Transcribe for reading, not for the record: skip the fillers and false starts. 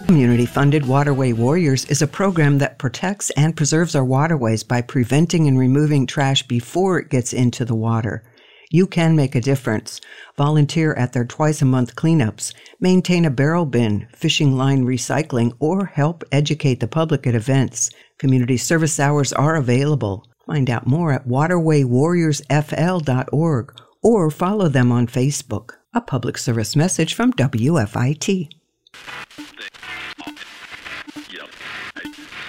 Community-funded Waterway Warriors is a program that protects and preserves our waterways by preventing and removing trash before it gets into the water. You can make a difference. Volunteer at their twice-a-month cleanups, maintain a barrel bin, fishing line recycling, or help educate the public at events. Community service hours are available. Find out more at waterwaywarriorsfl.org or follow them on Facebook. A public service message from WFIT.